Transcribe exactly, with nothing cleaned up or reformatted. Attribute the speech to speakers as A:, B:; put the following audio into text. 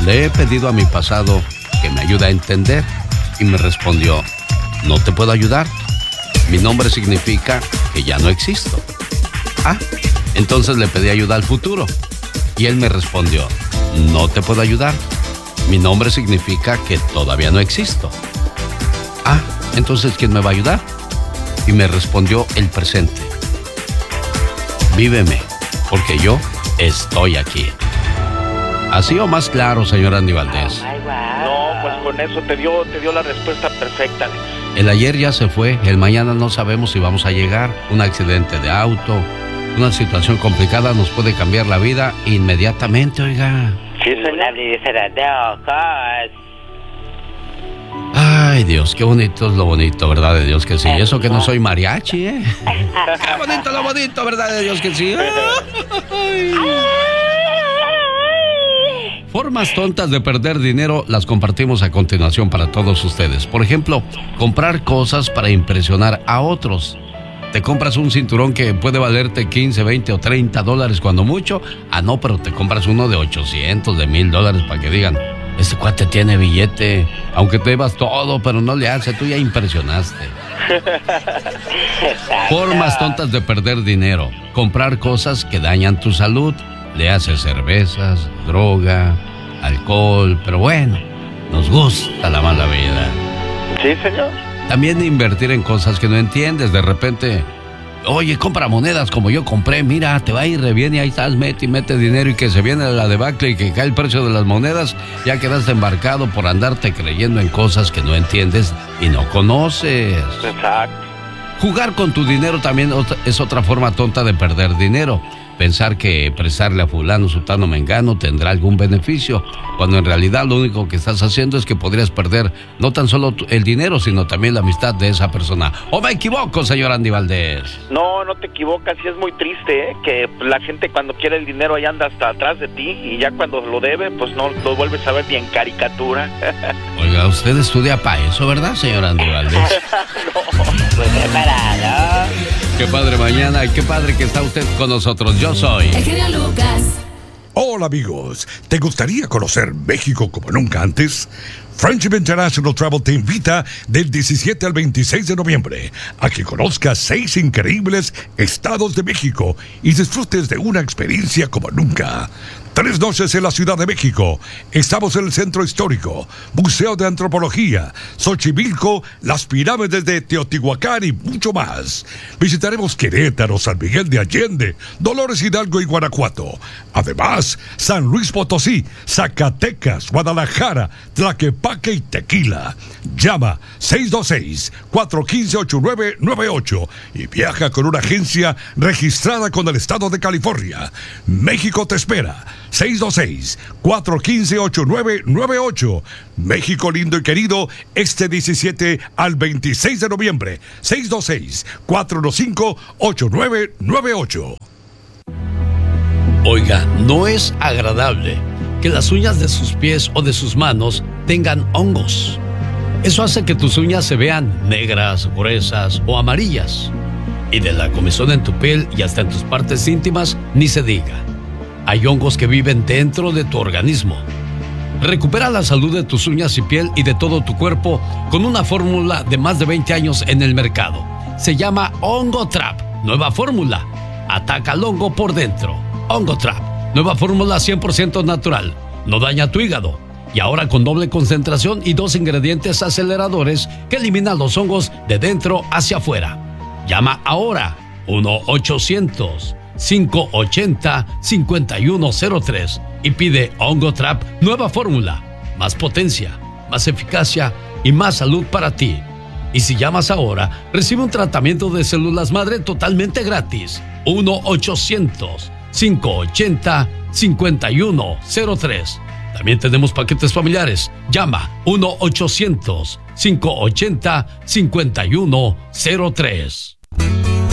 A: Le he pedido a mi pasado que me ayude a entender y me respondió, no te puedo ayudar. Mi nombre significa que ya no existo. Ah, entonces le pedí ayuda al futuro y él me respondió, no te puedo ayudar. Mi nombre significa que todavía no existo. Ah, entonces ¿quién me va a ayudar? Y me respondió el presente. Víveme, porque yo estoy aquí. ¿Así o más claro, señor Andy Valdés?
B: No, pues con eso te dio, te dio la respuesta perfecta, Alex.
A: El ayer ya se fue, el mañana no sabemos si vamos a llegar. Un accidente de auto, una situación complicada nos puede cambiar la vida inmediatamente, oiga.
B: Sí, señor.
A: Ay, Dios, qué bonito es lo bonito, ¿verdad de Dios que sí? Eso que no soy mariachi, ¿eh? Qué bonito lo bonito, ¿verdad de Dios que sí? Ay. Formas tontas de perder dinero las compartimos a continuación para todos ustedes. Por ejemplo, comprar cosas para impresionar a otros. Te compras un cinturón que puede valerte quince, veinte o treinta dólares cuando mucho. Ah, no, pero te compras uno de ochocientos, de mil dólares para que digan, este cuate tiene billete. Aunque te llevas todo, pero no le hace, tú ya impresionaste. Formas tontas de perder dinero. Comprar cosas que dañan tu salud. Le hace cervezas, droga, alcohol, pero bueno, nos gusta la mala vida.
B: Sí, señor.
A: También invertir en cosas que no entiendes. De repente, oye, compra monedas como yo compré, mira, te va a ir re bien y ahí estás, mete y mete dinero y que se viene la debacle y que cae el precio de las monedas, ya quedaste embarcado por andarte creyendo en cosas que no entiendes y no conoces.
B: Exacto.
A: Jugar con tu dinero también es otra forma tonta de perder dinero. Pensar que prestarle a fulano, sutano, mengano tendrá algún beneficio, cuando en realidad lo único que estás haciendo es que podrías perder no tan solo el dinero, sino también la amistad de esa persona. ¿O me equivoco, señor Andy Valdés?
B: No, no te equivocas, y es muy triste, ¿eh? Que la gente cuando quiere el dinero ahí anda hasta atrás de ti, y ya cuando lo debe, pues no lo vuelves a ver ni en caricatura.
A: Oiga, usted estudia para eso, ¿verdad, señor Andy Valdés?
B: No, pues preparado.
A: Qué padre mañana, y qué padre que está usted con nosotros. Yo soy
C: el genio Lucas.
D: Hola amigos, ¿te gustaría conocer México como nunca antes? Friendship International Travel te invita del diecisiete al veintiséis de noviembre a que conozcas seis increíbles estados de México y disfrutes de una experiencia como nunca. Tres noches en la Ciudad de México. Estamos en el Centro Histórico, Museo de Antropología, Xochimilco, las pirámides de Teotihuacán y mucho más. Visitaremos Querétaro, San Miguel de Allende, Dolores Hidalgo y Guanajuato. Además, San Luis Potosí, Zacatecas, Guadalajara, Tlaquepaque y Tequila. Llama seis dos seis, cuatro uno cinco, ocho nueve nueve ocho y viaja con una agencia registrada con el Estado de California. México te espera. seis dos seis, cuatro uno cinco, ocho nueve nueve ocho. México lindo y querido, este diecisiete al veintiséis de noviembre. seis dos seis, cuatro uno cinco, ocho nueve nueve ocho.
A: Oiga, no es agradable que las uñas de sus pies o de sus manos tengan hongos. Eso hace que tus uñas se vean negras, gruesas o amarillas. Y de la comezón en tu piel y hasta en tus partes íntimas, ni se diga. Hay hongos que viven dentro de tu organismo. Recupera la salud de tus uñas y piel y de todo tu cuerpo con una fórmula de más de veinte años en el mercado. Se llama Hongo Trap, nueva fórmula. Ataca al hongo por dentro. Hongo Trap, nueva fórmula cien por ciento natural. No daña tu hígado. Y ahora con doble concentración y dos ingredientes aceleradores que eliminan los hongos de dentro hacia afuera. Llama ahora uno ochocientos, cinco ochenta, cincuenta y uno cero tres y pide Hongo Trap nueva fórmula. Más potencia, más eficacia y más salud para ti. Y si llamas ahora, recibe un tratamiento de células madre totalmente gratis. uno ochocientos, cinco ochenta, cincuenta y uno cero tres. También tenemos paquetes familiares. Llama uno ochocientos, cinco ochenta, cincuenta y uno cero tres.